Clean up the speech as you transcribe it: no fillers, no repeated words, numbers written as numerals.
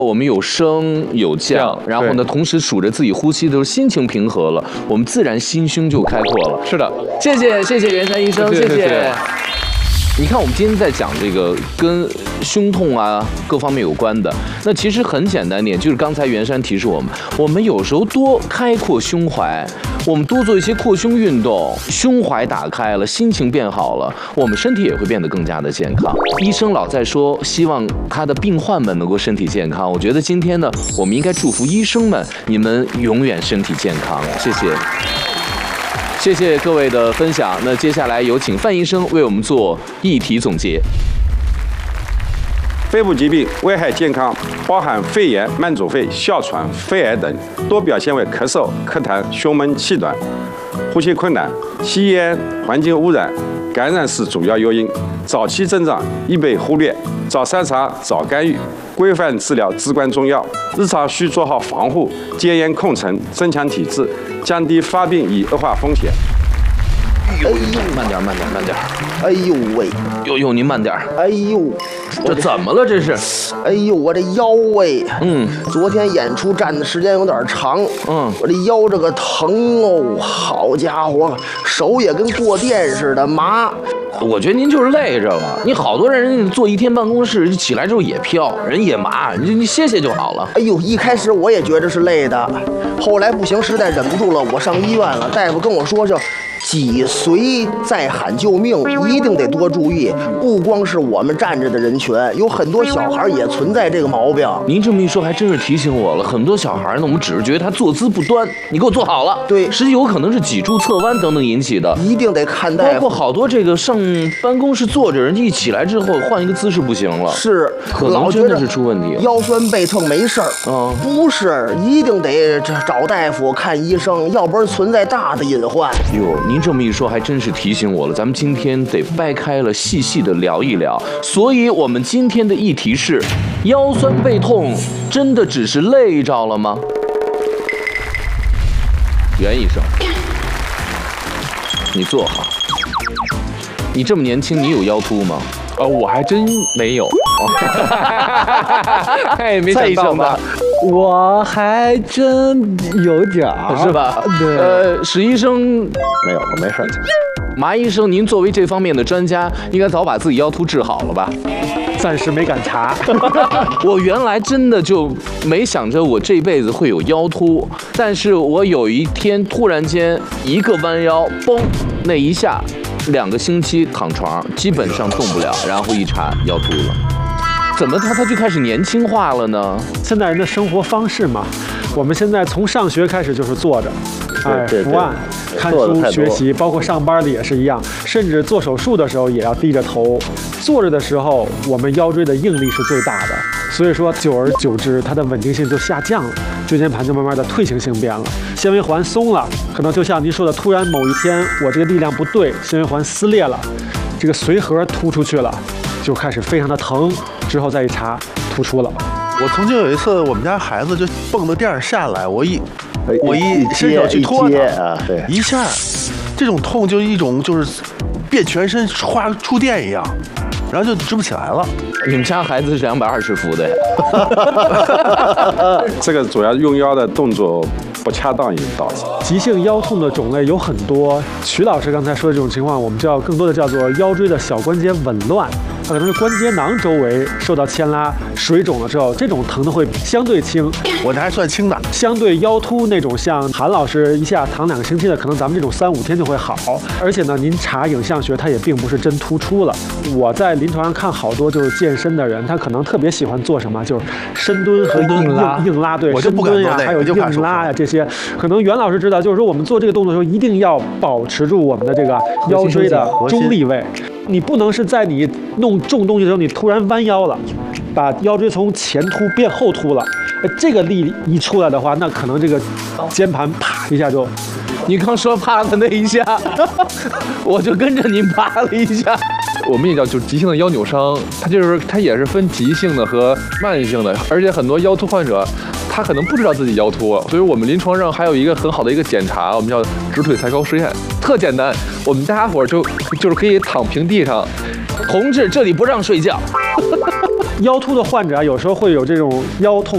我们有升有降，然后呢，同时数着自己呼吸的时候，心情平和了，我们自然心胸就开阔了。 是的， 谢谢袁山医生，谢谢。你看，我们今天在讲这个跟胸痛啊各方面有关的，那其实很简单点，就是刚才袁山提示我们有时候多开阔胸怀，我们多做一些扩胸运动，胸怀打开了，心情变好了，我们身体也会变得更加的健康。医生老在说，希望他的病患们能够身体健康，我觉得今天呢，我们应该祝福医生们，你们永远身体健康。谢谢。谢谢各位的分享。那接下来有请范医生为我们做议题总结。 肺部疾病危害健康，包含肺炎、慢阻肺、哮喘、肺癌等，多表现为咳嗽、咳痰、胸闷气短、呼吸困难。吸烟、环境污染、感染是主要诱因。早期症状易被忽略，早筛查、早干预，规范治疗至关重要。日常需做好防护，戒烟控尘，增强体质，降低发病与恶化风险。 哎呦，慢点。 哎呦喂！ 哟，您慢点。 哎呦， 这怎么了？这是？ 哎呦，我这腰喂！昨天演出站的时间有点长，我这腰这个疼哦，好家伙，手也跟过电似的麻。 我觉得您就是累着了。你好多人坐一天办公室，起来之后也飘，人也麻，你歇歇就好了。 哎呦，一开始我也觉得是累的，后来不行，实在忍不住了，我上医院了。大夫跟我说是脊髓在喊救命，一定得多注意。不光是我们站着的人群，有很多小孩也存在这个毛病。 您这么一说，还真是提醒我了。很多小孩呢，我们只是觉得他坐姿不端，你给我坐好了。 对， 实际有可能是脊柱侧弯等等引起的， 一定得看大夫。 包括好多这个上办公室坐着，人家一起来之后换一个姿势不行了， 是可能真的是出问题。 腰酸背痛没事儿，不是，一定得找大夫看医生，要不然存在大的隐患。 哟，您这么一说，还真是提醒我了。咱们今天得掰开了细细的聊一聊。所以，我们今天的议题是：腰酸背痛真的只是累着了吗？袁医生，你坐好。你这么年轻，你有腰突吗？ 我还真没有。哎，没想到吧？ 我还真有点儿， 是吧？ 对。 史医生没有，我没事。 麻医生，您作为这方面的专家，应该早把自己腰突治好了吧？ 暂时没敢查。 我原来真的就没想着我这辈子会有腰突，但是我有一天突然间一个弯腰，嘣，那一下2个星期躺床，基本上动不了，然后一查腰突了。怎么他就开始年轻化了呢？ 现代人的生活方式嘛，我们现在从上学开始就是坐着，伏案、看书、学习，包括上班的也是一样，甚至做手术的时候也要低着头。坐着的时候，我们腰椎的应力是最大的，所以说久而久之，它的稳定性就下降了，椎间盘就慢慢的退行性变了，纤维环松了，可能就像您说的，突然某一天我这个力量不对，纤维环撕裂了，这个髓核突出去了，就开始非常的疼，之后再一查突出了。 我曾经有一次，我们家孩子就蹦到垫上下来，我一伸手去拖他，一下，这种痛就一种就是变全身哗触电一样，然后就直不起来了。 你们家孩子是220伏的呀？ 这个主要用腰的动作不恰当引导致。 急性腰痛的种类有很多，曲老师刚才说的这种情况，我们更多的叫做腰椎的小关节紊乱，它可能是关节囊周围受到牵拉、水肿了之后，这种疼的会相对轻。 我这还算轻的， 相对腰突那种像韩老师一下躺2个星期的，可能咱们这种3、5天就会好。而且呢，您查影像学，它也并不是真突出了。我在临床上看好多就是健身的人，他可能特别喜欢做什么，就是深蹲和硬拉，对， 我就不敢做那个， 还有硬拉呀这些。可能袁老师知道，就是说我们做这个动作的时候，一定要保持住我们的这个腰椎的中立位。你不能是在你弄重东西的时候，你突然弯腰了，把腰椎从前凸变后凸了，这个力一出来的话，那可能这个肩盘啪一下就。 你刚说啪的那一下，我就跟着您啪了一下。 我们也叫就是急性的腰扭伤，它也是分急性的和慢性的，而且很多腰突患者他可能不知道自己腰突，所以我们临床上还有一个很好的一个检查，我们叫直腿抬高实验，特简单，我们大家伙就是可以躺平地上， 同志这里不让睡觉。 腰突的患者啊，有时候会有这种腰痛